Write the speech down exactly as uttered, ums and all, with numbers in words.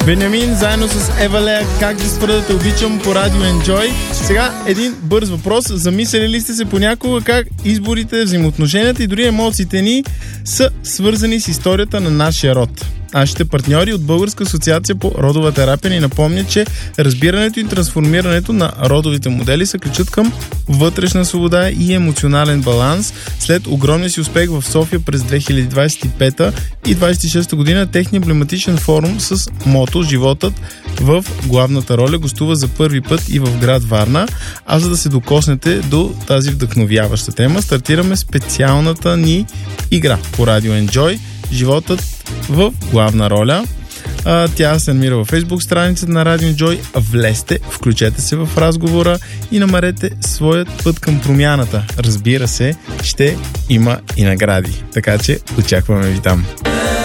Бенямин заедно с Евалея, как да спра да те обичам по Радио Enjoy. Сега един бърз въпрос. Замисляли ли сте се понякога как изборите, взаимоотношенията и дори емоциите ни са свързани с историята на нашия род? Нашите партньори от Българска асоциация по родова терапия ни напомнят, че разбирането и трансформирането на родовите модели са ключът към вътрешна свобода и емоционален баланс. След огромния си успех в София през две хиляди двадесет и пета и двадесет и шеста година, техният емблематичен форум с мото "Животът в главната роля" гостува за първи път и в град Варна. А за да се докоснете до тази вдъхновяваща тема, стартираме специалната ни игра по Радио Enjoy "Животът в главна роля". А, тя се намира във Facebook страницата на Радио Enjoy. Влезте, включете се в разговора и намерете своят път към промяната. Разбира се, ще има и награди. Така че очакваме ви там.